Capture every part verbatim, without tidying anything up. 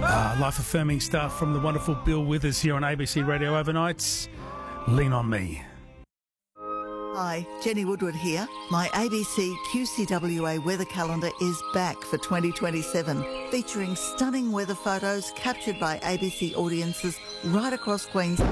Uh, life-affirming stuff from the wonderful Bill Withers here on A B C Radio Overnights. Lean on me. Hi, Jenny Woodward here. My A B C Q C W A weather calendar is back for twenty twenty-seven, featuring stunning weather photos captured by A B C audiences right across Queensland.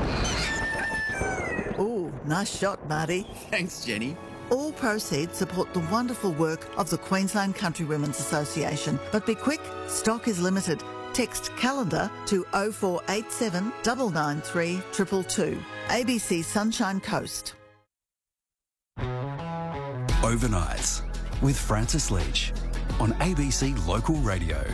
Ooh, nice shot, Marty. Thanks, Jenny. All proceeds support the wonderful work of the Queensland Country Women's Association. But be quick, stock is limited. Text calendar to oh four eight seven, nine nine three, two two two. A B C Sunshine Coast. Overnights with Francis Leach on A B C Local Radio.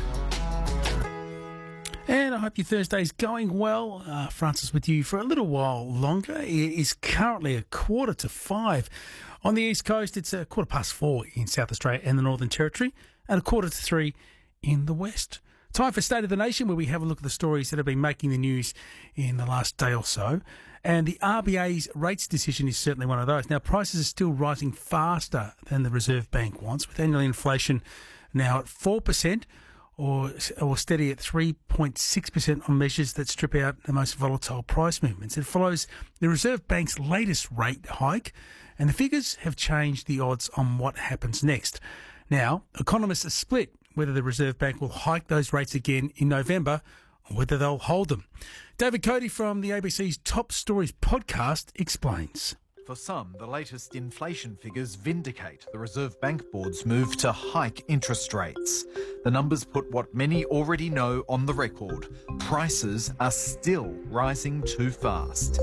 And I hope your Thursday's going well. Uh, Francis with you for a little while longer. It is currently a quarter to five. On the East Coast, it's a quarter past four in South Australia and the Northern Territory, and a quarter to three in the West. Time for State of the Nation, where we have a look at the stories that have been making the news in the last day or so. And the R B A's rates decision is certainly one of those. Now, prices are still rising faster than the Reserve Bank wants, with annual inflation now at four percent or, or steady at three point six percent on measures that strip out the most volatile price movements. It follows the Reserve Bank's latest rate hike, and the figures have changed the odds on what happens next. Now, economists are split whether the Reserve Bank will hike those rates again in November or whether they'll hold them. David Cody from the A B C's Top Stories podcast explains. For some, the latest inflation figures vindicate the Reserve Bank Board's move to hike interest rates. The numbers put what many already know on the record. Prices are still rising too fast.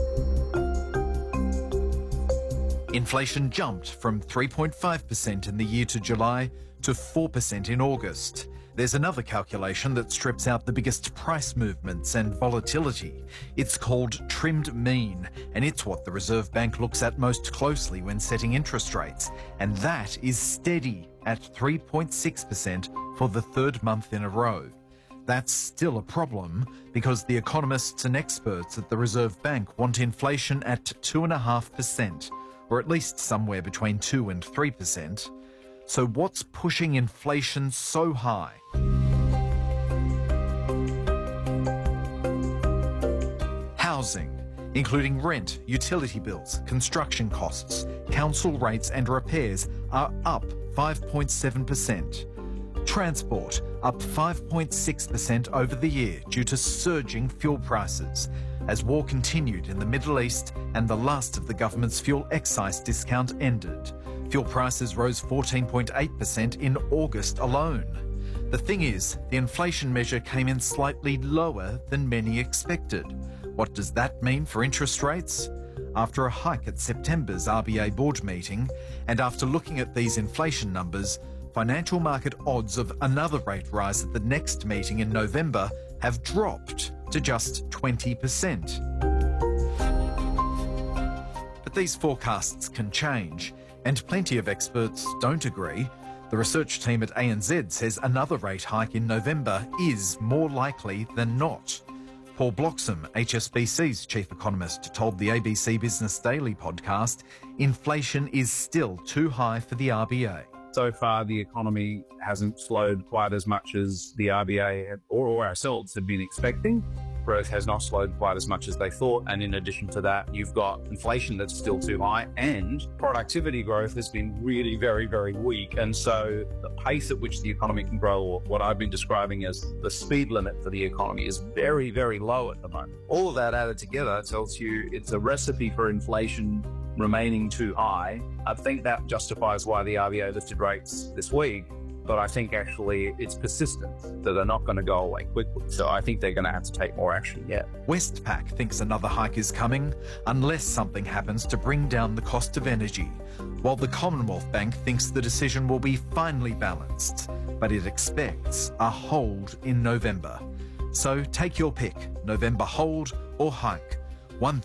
Inflation jumped from three point five percent in the year to July to four percent in August. There's another calculation that strips out the biggest price movements and volatility. It's called trimmed mean, and it's what the Reserve Bank looks at most closely when setting interest rates. And that is steady at three point six percent for the third month in a row. That's still a problem because the economists and experts at the Reserve Bank want inflation at two point five percent, or at least somewhere between two and three percent. So what's pushing inflation so high? Housing, including rent, utility bills, construction costs, council rates and repairs, are up five point seven percent. Transport, up five point six percent over the year due to surging fuel prices, as war continued in the Middle East and the last of the government's fuel excise discount ended. Fuel prices rose fourteen point eight percent in August alone. The thing is, the inflation measure came in slightly lower than many expected. What does that mean for interest rates? After a hike at September's R B A board meeting, and after looking at these inflation numbers, financial market odds of another rate rise at the next meeting in November have dropped to just twenty percent. But these forecasts can change, and plenty of experts don't agree. The research team at A N Z says another rate hike in November is more likely than not. Paul Bloxham, H S B C's chief economist, told the A B C Business Daily podcast inflation is still too high for the R B A. So far, the economy hasn't slowed quite as much as the R B A or, or ourselves had been expecting. Growth has not slowed quite as much as they thought. And in addition to that, you've got inflation that's still too high, and productivity growth has been really very, very weak. And so the pace at which the economy can grow, or what I've been describing as the speed limit for the economy, is very, very low at the moment. All of that added together tells you it's a recipe for inflation remaining too high. I think that justifies why the R B A lifted rates this week. But I think actually it's persistent, that they're not going to go away quickly. So I think they're going to have to take more action yet. Westpac thinks another hike is coming unless something happens to bring down the cost of energy, while the Commonwealth Bank thinks the decision will be finely balanced, but it expects a hold in November. So take your pick, November hold or hike. One